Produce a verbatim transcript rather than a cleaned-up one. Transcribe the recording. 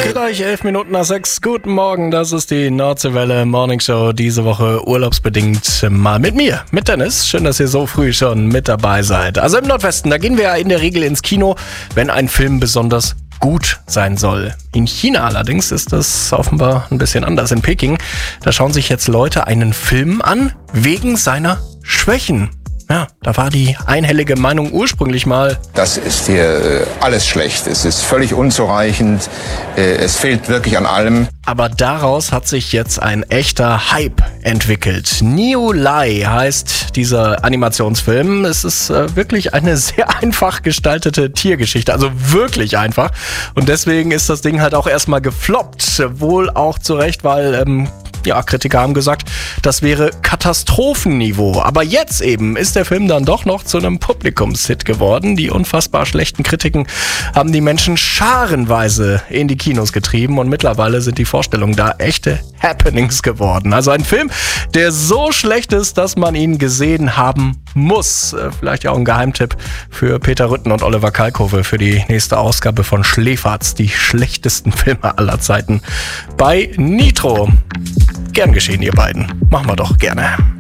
Gleich elf Minuten nach sechs. Guten Morgen, das ist die Nordseewelle Morning Show. Diese Woche urlaubsbedingt mal mit mir, mit Dennis. Schön, dass ihr so früh schon mit dabei seid. Also im Nordwesten, da gehen wir ja in der Regel ins Kino, wenn ein Film besonders gut sein soll. In China allerdings ist das offenbar ein bisschen anders. In Peking, da schauen sich jetzt Leute einen Film an wegen seiner Schwächen. Ja, da war die einhellige Meinung ursprünglich mal: Das ist hier äh, alles schlecht. Es ist völlig unzureichend. Äh, es fehlt wirklich an allem. Aber daraus hat sich jetzt ein echter Hype entwickelt. Niu Lai heißt dieser Animationsfilm. Es ist äh, wirklich eine sehr einfach gestaltete Tiergeschichte. Also wirklich einfach. Und deswegen ist das Ding halt auch erstmal gefloppt. Wohl auch zu Recht, weil ähm, ja, Kritiker haben gesagt, das wäre Katastrophenniveau. Aber jetzt eben ist der Film dann doch noch zu einem Publikumshit geworden. Die unfassbar schlechten Kritiken haben die Menschen scharenweise in die Kinos getrieben und mittlerweile sind die Vorstellungen da echte Happenings geworden. Also ein Film, der so schlecht ist, dass man ihn gesehen haben muss. Vielleicht ja auch ein Geheimtipp für Peter Rütten und Oliver Kalkofe für die nächste Ausgabe von Schläferz, die schlechtesten Filme aller Zeiten bei Nitro. Gern geschehen, ihr beiden. Machen wir doch gerne.